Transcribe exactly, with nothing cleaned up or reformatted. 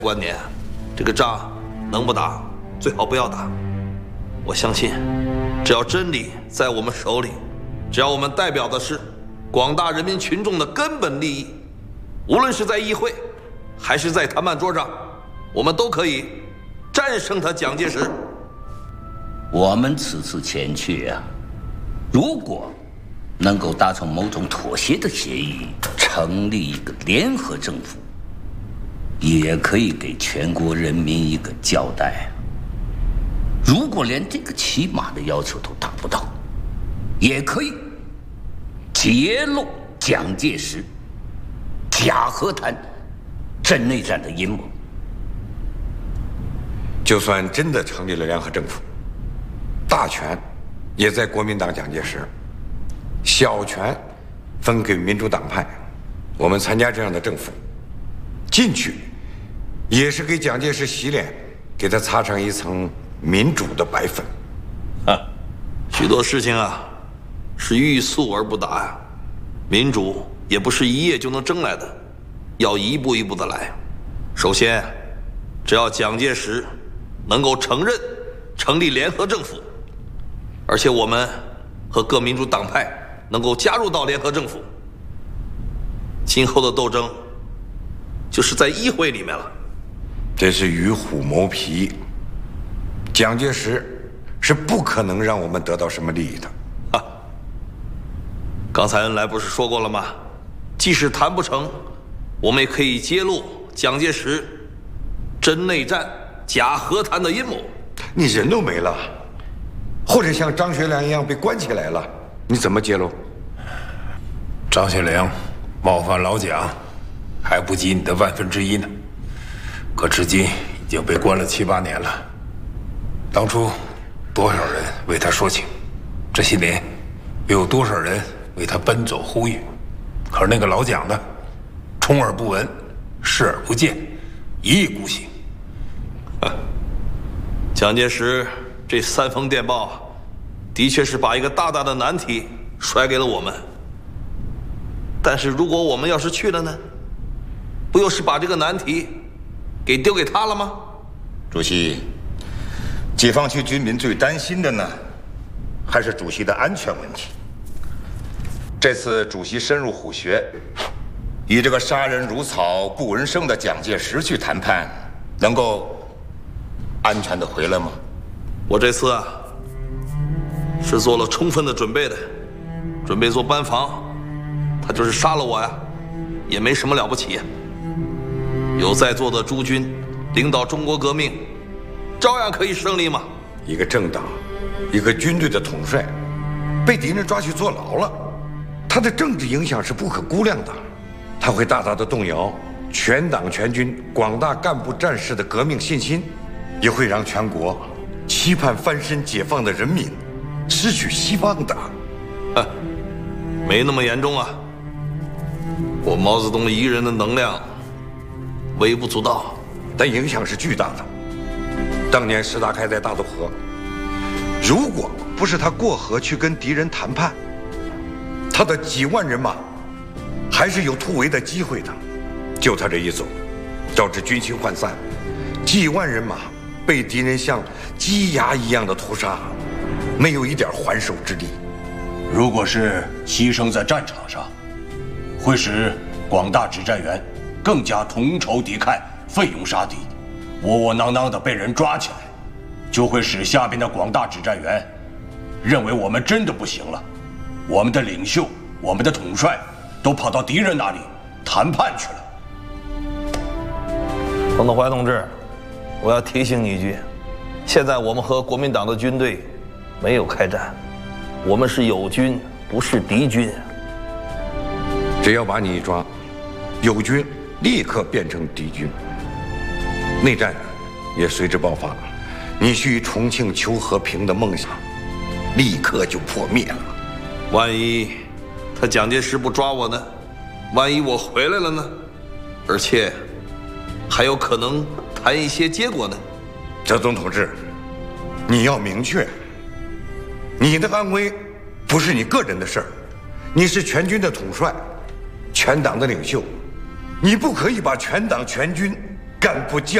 观点，这个仗能不打，最好不要打。我相信，只要真理在我们手里，只要我们代表的是广大人民群众的根本利益，无论是在议会，还是在谈判桌上，我们都可以战胜他蒋介石。 我们此次前去啊，如果能够达成某种妥协的协议，成立一个联合政府，也可以给全国人民一个交代。如果连这个起码的要求都达不到，也可以揭露蒋介石假和谈、真内战的阴谋。 就算真的成立了联合政府，大权也在国民党蒋介石，小权分给民主党派。我们参加这样的政府，进去也是给蒋介石洗脸，给他擦上一层民主的白粉。 啊，许多事情啊，是欲速而不达呀。民主也不是一夜就能争来的，要一步一步的来。首先，只要蒋介石能够承认成立联合政府，而且我们和各民主党派能够加入到联合政府，今后的斗争就是在议会里面了。 这是与虎谋皮，蒋介石是不可能让我们得到什么利益的。 啊，刚才恩来不是说过了吗？即使谈不成，我们也可以揭露蒋介石真内战、假和谈的阴谋。 你人都没了，或者像张学良一样被关起来了，你怎么揭露？ 张学良冒犯老蒋，还不及你的万分之一呢。可至今已经被关了七八年了。当初多少人为他说情，这些年又有多少人为他奔走呼吁？可是那个老蒋呢，充耳不闻，视而不见，一意孤行。 蒋介石这三封电报，的确是把一个大大的难题甩给了我们。但是如果我们要是去了呢，不又是把这个难题给丢给他了吗？ 主席，解放区军民最担心的呢，还是主席的安全问题。这次主席深入虎穴，与这个杀人如草、不闻声的蒋介石去谈判，能够安全的回来吗？ 我这次啊，是做了充分的准备的，准备做班房。他就是杀了我呀，也没什么了不起呀。有在座的诸君领导中国革命，照样可以胜利嘛。 一个政党，一个军队的统帅，被敌人抓去坐牢了，他的政治影响是不可估量的，他会大大的动摇全党全军广大干部战士的革命信心，也会让全国期盼翻身解放的人民失去希望的。 啊，没那么严重啊。我毛泽东一个人的能量微不足道， 但影响是巨大的。当年石达开在大渡河，如果不是他过河去跟敌人谈判，他的几万人马还是有突围的机会的。就他这一走，导致军心涣散，几万人马被敌人像鸡鸭一样的屠杀，没有一点还手之力。 如果是牺牲在战场上，会使广大指战员更加同仇敌忾，奋勇杀敌，窝窝囊囊的被人抓起来，就会使下边的广大指战员认为我们真的不行了，我们的领袖、我们的统帅都跑到敌人那里谈判去了。 彭德怀同志，我要提醒你一句，现在我们和国民党的军队没有开战，我们是友军，不是敌军。 只要把你一抓，友军立刻变成敌军，内战也随之爆发，你去重庆求和平的梦想立刻就破灭了。 万一他蒋介石不抓我呢？万一我回来了呢？而且还有可能谈一些结果呢。 泽总同志，你要明确，你的安危不是你个人的事儿，你是全军的统帅，全党的领袖，你不可以把全党全军干部将。